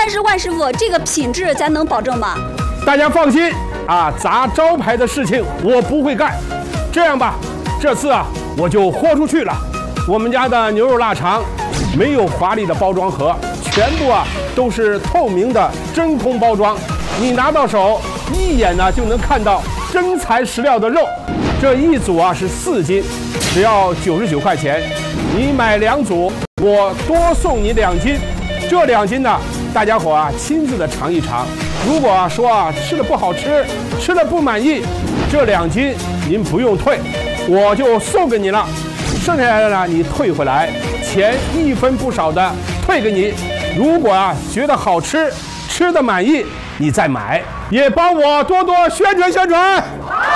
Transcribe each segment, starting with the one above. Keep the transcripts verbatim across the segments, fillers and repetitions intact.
但是万师傅，这个品质咱能保证吗？ 大家放心啊，砸招牌的事情我不会干。这样吧，这次啊我就豁出去了。我们家的牛肉腊肠没有华丽的包装盒，全部啊都是透明的真空包装，你拿到手一眼呢就能看到真材实料的肉。这一组啊是四斤，只要九十九块钱。你买两组，我多送你两斤。这两斤呢，大家伙啊亲自的尝一尝。如果啊说啊吃的不好吃，吃的不满意，这两斤您不用退，我就送给你了。剩下来的呢，你退回来，钱一分不少的退给你。如果啊觉得好吃，吃的满意，你再买，也帮我多多宣传宣传。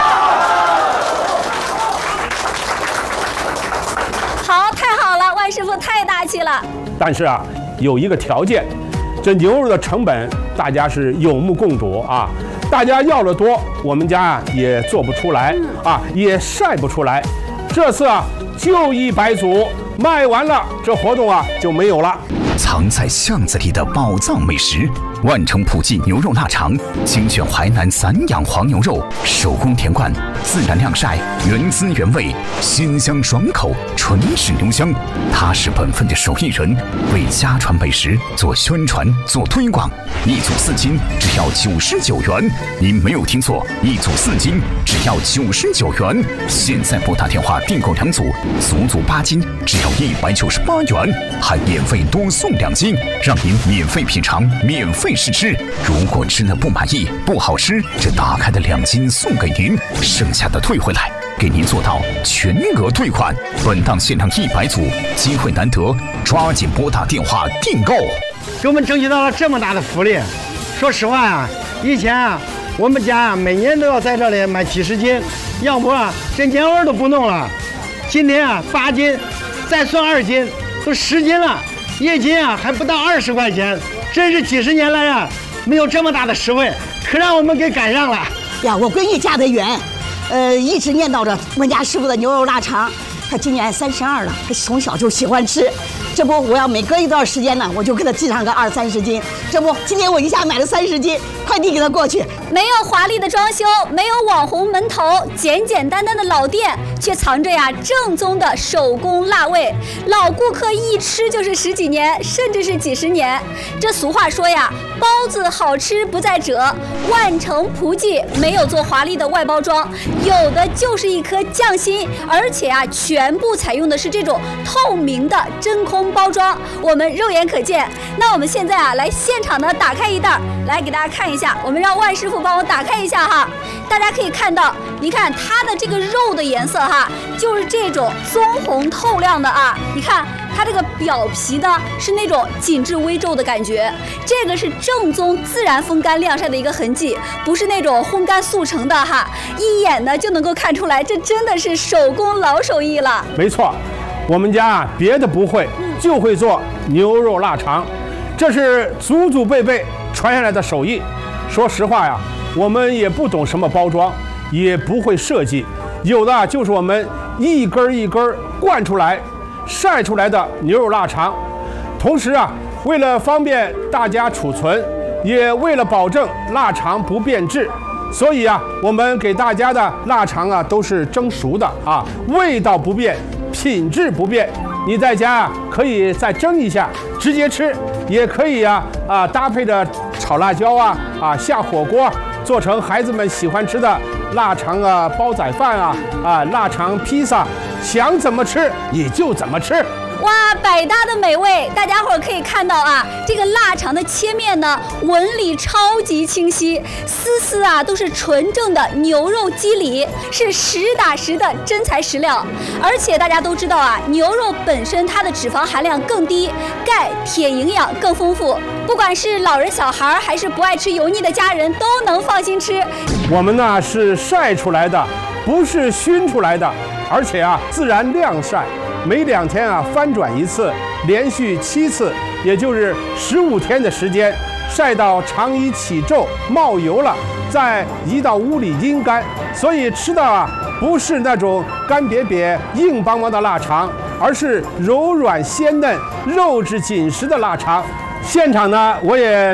好，太好了，万师傅太大气了。 但是啊，有一个条件，这牛肉的成本大家是有目共睹啊。大家要的多，我们家啊也做不出来啊，也晒不出来。这次啊就一百组，卖完了这活动啊就没有了。 藏在巷子里的宝藏美食，万城普记牛肉腊肠，精选淮南散养黄牛肉，手工填灌，自然晾晒，原汁原味，鲜香爽口，纯质牛香。他是本分的手艺人，为家传美食做宣传、做推广。一组四斤只要九十九元，您没有听错，一组四斤只要九十九元。现在拨打电话订购两组，足足八斤，只要一百九十八元，还免费多送两斤，让您免费品尝，免费试吃。如果吃了不满意、不好吃，这打开的两斤送给您，剩下的退回来，给您做到全额退款。本档限量一百组，机会难得，抓紧拨打电话订购。 给我们争取到了这么大的福利。说实话啊，以前啊，我们家啊每年都要在这里买几十斤，要不啊这年味都不弄了。今天啊八斤，再算二斤，都十斤了，一斤啊还不到二十块钱，真是几十年来啊没有这么大的实惠，可让我们给赶上了呀！我闺女嫁得远，呃，一直念叨着我们家师傅的牛肉腊肠。她今年三十二了，她从小就喜欢吃。这不，我要每隔一段时间呢，我就给她寄上个二三十斤。这不，今天我一下买了三十斤，快递给她过去。 没有华丽的装修，没有网红门头，简简单单的老店，却藏着呀正宗的手工辣味。老顾客一吃就是十几年，甚至是几十年。这俗话说呀，包子好吃不在褶。万城普记没有做华丽的外包装，有的就是一颗匠心，而且啊，全部采用的是这种透明的真空包装，我们肉眼可见。那我们现在啊，来现场的打开一袋，来给大家看一下。我们让万师傅帮我打开一下哈，大家可以看到，你看它的这个肉的颜色哈，就是这种棕红透亮的啊。你看它这个表皮呢是那种紧致微皱的感觉，这个是正宗自然风干晾晒的一个痕迹，不是那种烘干速成的哈，一眼呢就能够看出来，这真的是手工老手艺了。 没错，我们家啊别的不会，就会做牛肉腊肠，这是祖祖辈辈传下来的手艺。说实话呀，我们也不懂什么包装，也不会设计，有的就是我们一根一根灌出来晒出来的牛肉腊肠。同时啊，为了方便大家储存，也为了保证腊肠不变质，所以啊，我们给大家的腊肠啊都是蒸熟的啊，味道不变，品质不变。你在家啊可以再蒸一下，直接吃，也可以啊啊搭配着炒辣椒啊啊下火锅，做成孩子们喜欢吃的腊肠啊煲仔饭啊啊腊肠披萨，想怎么吃你就怎么吃。 哇，百搭的美味，大家伙儿可以看到啊，这个腊肠的切面呢，纹理超级清晰，丝丝啊都是纯正的牛肉肌理，是实打实的真材实料。而且大家都知道啊，牛肉本身它的脂肪含量更低，钙、铁营养更丰富，不管是老人小孩还是不爱吃油腻的家人，都能放心吃。 我们呢是晒出来的，不是熏出来的，而且啊自然晾晒。每两天啊翻转一次，连续七次，也就是十五天的时间，晒到肠衣起皱冒油了，再移到屋里阴干。所以吃的啊不是那种干瘪瘪硬邦邦的腊肠，而是柔软鲜嫩、肉质紧实的腊肠。现场呢，我也